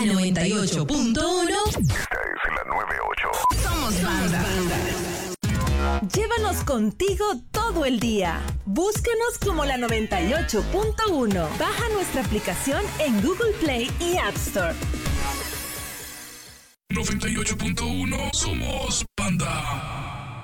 La 98.1. Esta es la 98. Somos banda. Llévanos contigo todo el día. Búscanos como la 98.1. Baja nuestra aplicación en Google Play y App Store. 98.1 Somos banda.